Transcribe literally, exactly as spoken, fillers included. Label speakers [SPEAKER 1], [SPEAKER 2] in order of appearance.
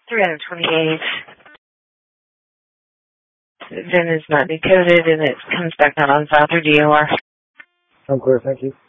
[SPEAKER 1] three hundred twenty-eight. V I N is not decoded, and it comes back out on file through D O R.
[SPEAKER 2] I'm clear, thank you.